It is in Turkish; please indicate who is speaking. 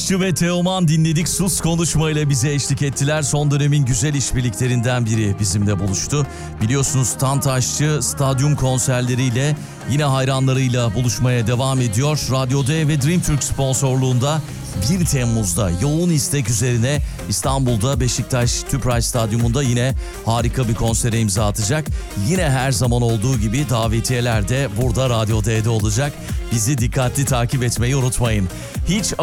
Speaker 1: Tantaşçı ve Teoman dinledik. Sus konuşmayla bize eşlik ettiler. Son dönemin güzel işbirliklerinden biri bizimle buluştu. Biliyorsunuz Tantaşçı stadyum konserleriyle yine hayranlarıyla buluşmaya devam ediyor. Radyo D ve Dream Türk sponsorluğunda 1 Temmuz'da yoğun istek üzerine İstanbul'da Beşiktaş Tüpraş Stadyumunda yine harika bir konsere imza atacak. Yine her zaman olduğu gibi davetiyeler de burada Radyo D'de olacak. Bizi dikkatli takip etmeyi unutmayın. Hiç